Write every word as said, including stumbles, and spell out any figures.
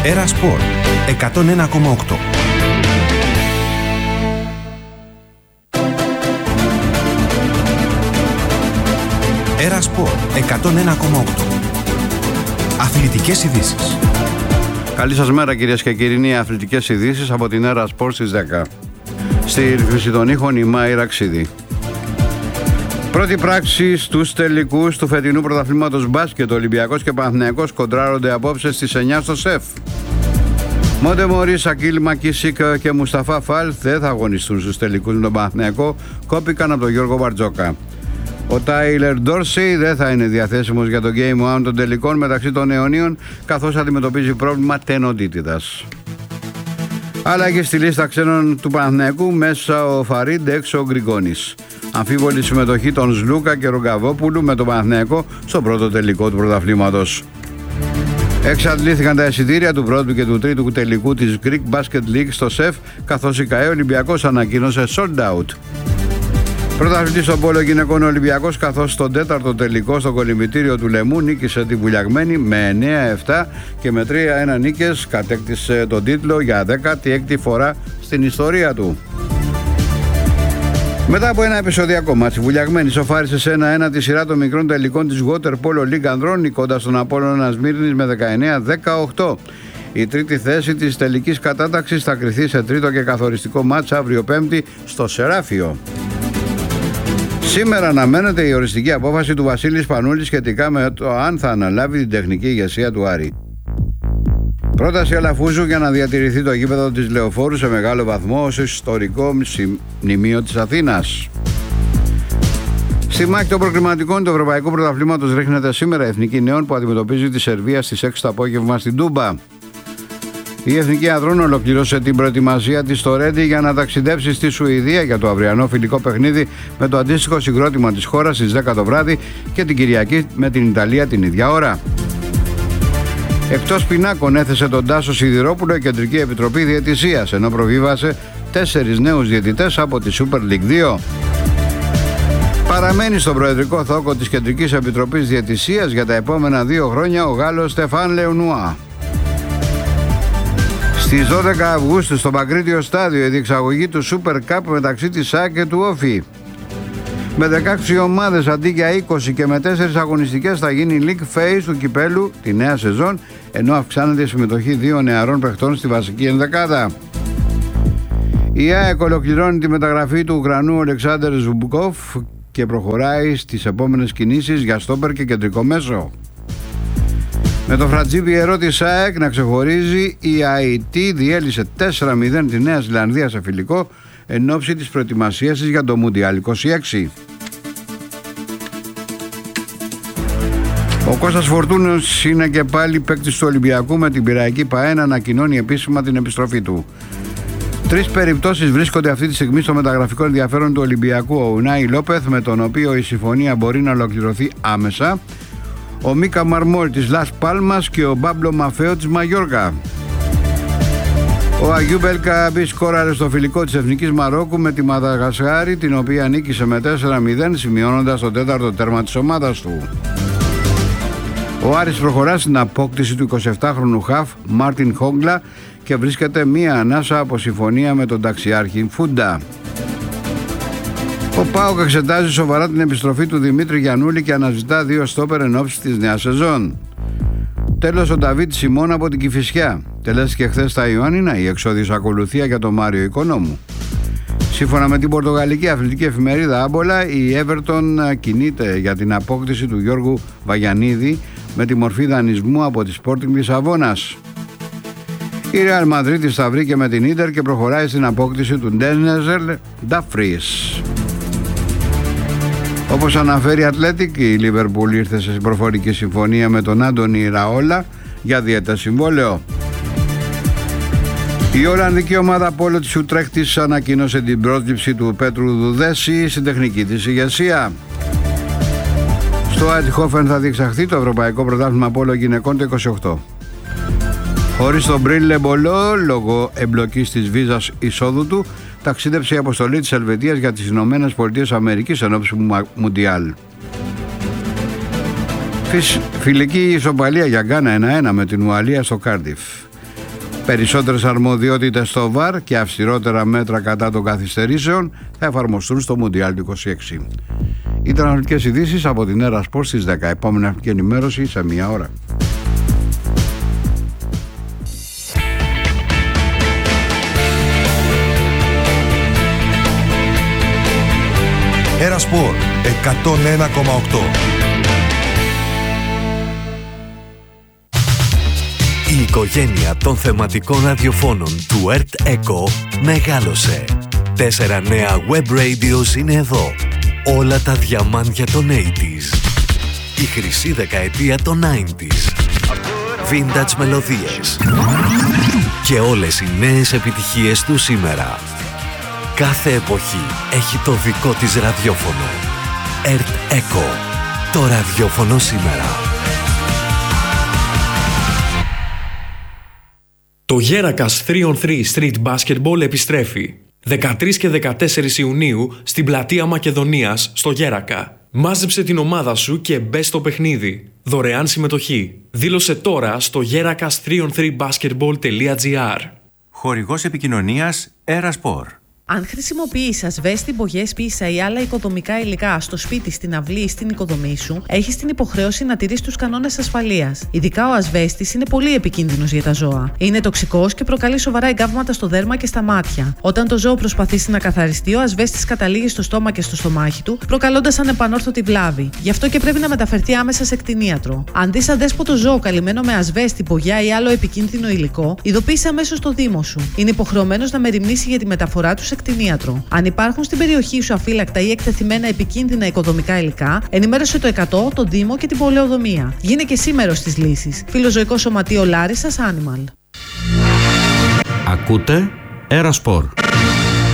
Έρα Σπορ εκατόν ένα κόμμα οκτώ. Έρα Σπορ εκατόν ένα κόμμα οκτώ. Αθλητικές ειδήσεις. Καλή σας μέρα κυρίες και κύριοι, είναι οι αθλητικές ειδήσεις από την Έρα Σπορ στις δέκα. Στη ρυθμίση των ήχων η Μάιρα Ξίδη. Πρώτη πράξη στους τελικούς του φετινού πρωταθλήματος μπάσκετ. Ολυμπιακός και Παναθηναϊκός κοντράρονται απόψε στις εννιά στο ΣΕΦ. Μόντε Μωρί, Σακίλ Μακίσικ και Μουσταφά Φάλ δεν θα αγωνιστούν στους τελικούς με τον Παναθηναϊκό, κόπηκαν από τον Γιώργο Μπαρτζόκα. Ο Τάιλερ Ντόρσεϊ δεν θα είναι διαθέσιμος για το Game ένα των τελικών μεταξύ των αιωνίων, καθώς αντιμετωπίζει πρόβλημα τενοντίτιδας. Άλλαγε στη λίστα ξένων του Παναθηναϊκού, μέσα ο Φαρίντ, έξω ο Γκριγκόνης. Αμφίβολη συμμετοχή των Σλούκα και Ρογκαβόπουλου με τον Παναθηναϊκό στο πρώτο τελικό του πρωταθλήματος. Εξαντλήθηκαν τα εισιτήρια του πρώτου και του τρίτου τελικού της Greek Basket League στο ΣΕΦ, καθώς η ΚΑΕ Ολυμπιακός ανακοίνωσε sold out. Πρωταθλητής στον πόλο γυναικών Ολυμπιακός, καθώς στον τέταρτο τελικό στο κολυμβητήριο του Λεμού νίκησε τη Βουλιαγμένη με εννέα επτά και με τρία ένα νίκες κατέκτησε τον τίτλο για δέκατη έκτη φορά στην ιστορία του. Μετά από ένα επεισοδιακό μάτς, η Βουλιαγμένη σοφάρισε σε ένα ένα τη σειρά των μικρών τελικών της Water Polo League Ανδρών, νικώντας τον Απόλλωνα Σμύρνης με δεκαεννέα δεκαοκτώ. Η τρίτη θέση της τελικής κατάταξης θα κριθεί σε τρίτο και καθοριστικό μάτς αύριο Πέμπτη στο Σεράφιο. Σήμερα αναμένεται η οριστική απόφαση του Βασίλη Σπανούλη σχετικά με το αν θα αναλάβει την τεχνική ηγεσία του Άρη. Πρόταση Αλαφούζου για να διατηρηθεί το γήπεδο της Λεωφόρου σε μεγάλο βαθμό ως ιστορικό μνημείο της Αθήνας. Στη μάχη των προκριματικών του Ευρωπαϊκού Πρωταθλήματος ρίχνεται σήμερα η Εθνική Νέων που αντιμετωπίζει τη Σερβία στις έξι το απόγευμα στην Τούμπα. Η Εθνική Ανδρών ολοκλήρωσε την προετοιμασία της στο Ρέντι για να ταξιδέψει στη Σουηδία για το αυριανό φιλικό παιχνίδι με το αντίστοιχο συγκρότημα της χώρας στις δέκα το βράδυ και την Κυριακή με την Ιταλία την ίδια ώρα. Εκτός πινάκων έθεσε τον Τάσο Σιδηρόπουλο η Κεντρική Επιτροπή Διαιτησίας, ενώ προβίβασε τέσσερις νέους διαιτητές από τη Super League δύο. Παραμένει στον προεδρικό θόκο της Κεντρικής Επιτροπής Διαιτησίας για τα επόμενα δύο χρόνια ο Γάλλος Στεφάν Λεωνουά. Στις δώδεκα Αυγούστου στο Παγκρίτιο Στάδιο η διεξαγωγή του Super Cup μεταξύ της ΣΑΚ και του Όφη. Με δεκαέξι ομάδες αντί για είκοσι και με τέσσερις αγωνιστικές θα γίνει League Phase του κυπέλου τη νέα σεζόν, ενώ αυξάνεται η συμμετοχή δύο νεαρών παιχτών στη βασική ενδεκάδα. Η ΑΕΚ ολοκληρώνει τη μεταγραφή του Ουκρανού Ολεξάντερ Ζουμπκόφ και προχωράει στις επόμενες κινήσεις για στόπερ και κεντρικό μέσο. Με το Φρατζίβιερό της ΑΕΚ να ξεχωρίζει, η ΑΕΤ διέλυσε τέσσερα μηδέν τη Νέα Ζηλανδία σε φιλικό εν ώψη της προετοιμασίας της για το Μουντιάλ είκοσι έξι. Ο Κώστας Φορτούνος είναι και πάλι παίκτης του Ολυμπιακού, με την Πειραϊκή ΠΑΕ να ανακοινώνει επίσημα την επιστροφή του. Τρεις περιπτώσεις βρίσκονται αυτή τη στιγμή στο μεταγραφικό ενδιαφέρον του Ολυμπιακού. Ο Ουνάι Λόπεθ, με τον οποίο η συμφωνία μπορεί να ολοκληρωθεί άμεσα, ο Μίκα Μαρμόρ της Λας Πάλμας και ο Μπάμπλο Μαφέο της Μαγιόρκα. Ο Αγιούμπ Ελκαμπή σκόραρε στο φιλικό της Εθνικής Μαρόκου με τη Μαδαγασκάρη, την οποία νίκησε με τέσσερα μηδέν, σημειώνοντας το τέταρτο τέρμα της ομάδας του. Ο Άρης προχωρά στην απόκτηση του εικοσιεπτάχρονου χαφ Μάρτιν Χόγκλα και βρίσκεται μία ανάσα από συμφωνία με τον ταξιάρχη Φούντα. Ο ΠΑΟΚ εξετάζει σοβαρά την επιστροφή του Δημήτρη Γιαννούλη και αναζητά δύο στόπερ εν ώψη της νέας σεζόν. Τέλος, ο Νταβίτ Σιμών από την Κηφισιά. Τελέστηκε χθες στα Ιωάννινα η εξώδης ακολουθία για τον Μάριο Οικονόμου. Σύμφωνα με την πορτογαλική αθλητική εφημερίδα Άμπολα, η Everton κινείται για την απόκτηση του Γιώργου Βαγιανίδη με τη μορφή δανεισμού από τη Sporting Λισαβόνας. Η Real Madrid θα βρήκε με την Ίντερ και προχωράει στην απόκτηση του Ντένεζερ Νταφρίς. Όπως αναφέρει η Ατλέτικ, η Λίβερπουλ ήρθε σε προφορική συμφωνία με τον Άντονι Ραόλα για διετές συμβόλαιο. Η Ολλανδική ομάδα Πόλο της Ουτρέχτης ανακοίνωσε την πρόσληψη του Πέτρου Δουδέση στην τεχνική της ηγεσία. Στο Άιτχόφεν θα διεξαχθεί το Ευρωπαϊκό Πρωτάθλημα Πόλο Γυναικών το είκοσι οκτώ. Χωρίς τον Μπρίλε Μπολό, λόγω εμπλοκής της βίζας εισόδου του, ταξίδεψε η αποστολή της Ελβετίας για τις Ηνωμένες Πολιτείες Αμερικής εν ώψη Μουντιάλ. Φιλική ισοπαλία για Γκάνα ένα ένα με την Ουαλία στο Κάρντιφ. Περισσότερες αρμοδιότητες στο βαρ και αυστηρότερα μέτρα κατά των καθυστερήσεων θα εφαρμοστούν στο Μουντιάλ του είκοσι έξι. Ήταν αθλητικές ειδήσεις από την Έρα Σπορ στις δέκα. Επόμενη αθλητική ενημέρωση σε μία ώρα. Έρα Σπορ εκατόν ένα κόμμα οκτώ. Η οικογένεια των θεματικών ραδιοφώνων του ΕΡΤ ΕΚΟ μεγάλωσε. Τέσσερα νέα web radios είναι εδώ. Όλα τα διαμάντια των ογδόντα. Η χρυσή δεκαετία των ενενήντα. Vintage μελωδίες. Και όλες οι νέες επιτυχίες του σήμερα. Κάθε εποχή έχει το δικό της ραδιόφωνο. ΕΡΤ ΕΚΟ. Το ραδιόφωνο σήμερα. Το Γέρακας τρία on τρία Street Basketball επιστρέφει. δεκατρείς και δεκατέσσερις Ιουνίου στην Πλατεία Μακεδονίας στο Γέρακα. Μάζεψε την ομάδα σου και μπε στο παιχνίδι. Δωρεάν συμμετοχή. Δήλωσε τώρα στο γέρακας τρία on τρία basketball τελεία τζι άρ. Χορηγός επικοινωνίας Έρα Σπορ. Αν χρησιμοποιείς ασβέστη, μπογιές, πίσα ή άλλα οικοδομικά υλικά στο σπίτι, στην αυλή ή στην οικοδομή σου, έχεις την υποχρέωση να τηρείς τους κανόνες ασφαλείας. Ειδικά ο ασβέστης είναι πολύ επικίνδυνος για τα ζώα. Είναι τοξικός και προκαλεί σοβαρά εγκάβματα στο δέρμα και στα μάτια. Όταν το ζώο προσπαθήσει να καθαριστεί, ο ασβέστης καταλήγει στο στόμα και στο στομάχι του, προκαλώντας ανεπανόρθωτη βλάβη. Γι' αυτό και πρέπει να μεταφερθεί άμεσα σε κτηνίατρο. Αν δεις αδέσποτο ζώο καλυμμένο με ασβέστη, μπογιά ή άλλο επικίνδυνο υλικό, ειδοποίησε αμέσως το Δήμο σου. Είναι υποχρεωμένος να μεριμνήσει για τη μεταφορά του σε κτηνίατρο. Αν υπάρχουν στην περιοχή σου αφύλακτα ή εκτεθειμένα επικίνδυνα οικοδομικά υλικά, ενημέρωσε το εκατό, το Δήμο και την Πολεοδομία. Γίνε και σήμερα στις λύσεις. Φιλοζωικό Σωματείο Λάρισσας Animal. Ακούτε Έρα Σπορ.